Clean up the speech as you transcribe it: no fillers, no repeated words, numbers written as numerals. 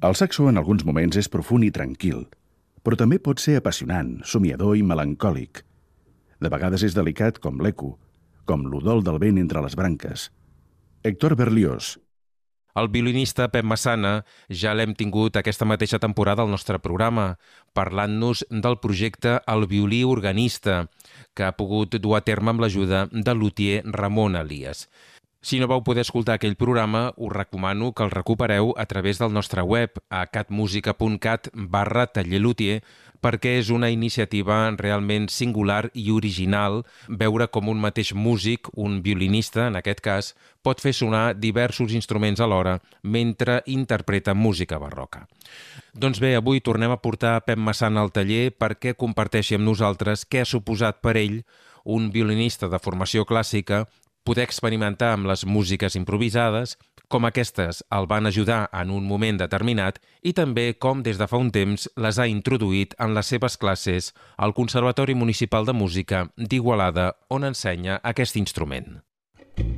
El saxo en alguns moments és profund i tranquil, però també pot ser apassionant, somiador i melancòlic. De vegades és delicat com l'eco, com l'udol del vent entre les branques. Héctor Berlioz. El violinista Pep Massana ja l'hem tingut aquesta mateixa temporada al nostre programa, parlant-nos del projecte El violí organista, que ha pogut dur a terme amb l'ajuda de l'utier Ramon Elias. Si no vau poder escoltar aquell programa, us recomano que el recupereu a través del nostre web a catmusica.cat/tallerlutier, perquè és una iniciativa realment singular i original veure com un mateix músic, un violinista en aquest cas, pot fer sonar diversos instruments alhora mentre interpreta música barroca. Doncs bé, avui tornem a portar Pep Massana al taller perquè comparteixi amb nosaltres què ha suposat per ell, un violinista de formació clàssica, poder experimentar amb les músiques improvisades, com aquestes el van ajudar en un moment determinat i també com des de fa un temps les ha introduït en les seves classes al Conservatori Municipal de Música d'Igualada, on ensenya aquest instrument.